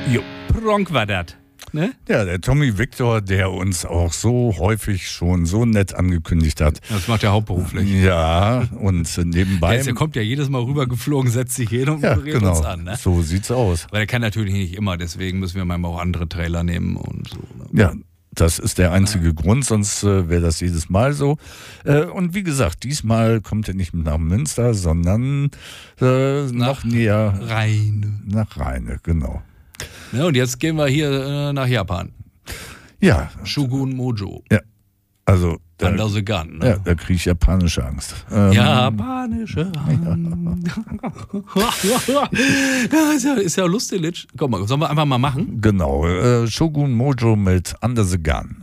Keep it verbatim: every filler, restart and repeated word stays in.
Jo, Pronk war das. Ne? Ja, der Tommy Victor, der uns auch so häufig schon so nett angekündigt hat. Das macht er hauptberuflich. Ja, und nebenbei... Der, ist, der kommt ja jedes Mal rübergeflogen, setzt sich hin und ja, moderiert genau, uns an. Ne? So sieht's aus. Weil er kann natürlich nicht immer, deswegen müssen wir manchmal auch andere Trailer nehmen und so. Ne? Ja, das ist der einzige ja. Grund, sonst äh, wäre das jedes Mal so. Äh, und wie gesagt, diesmal kommt er nicht nach Münster, sondern äh, noch näher... Rheine. Nach Rheine, genau. Ja, und jetzt gehen wir hier äh, nach Japan. Ja. Shogun Mojo. Ja. Also. Da, Under the Gun. Ne? Ja, da kriege ich japanische Angst. Ähm, japanische Angst. Ja. Ja, ist, ja, ist ja lustig. Komm mal, sollen wir einfach mal machen? Genau. Äh, Shogun Mojo mit Under the Gun.